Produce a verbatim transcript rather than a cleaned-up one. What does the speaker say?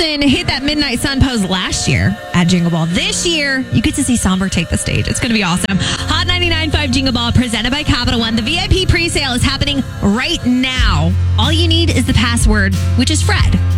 Wilson hit that Midnight Sun pose last year at Jingle Ball. This year, you get to see Somber take the stage. It's going to be awesome. Hot ninety-nine point five Jingle Ball presented by Capital One. The V I P pre-sale is happening right now. All you need is the password, which is Fred.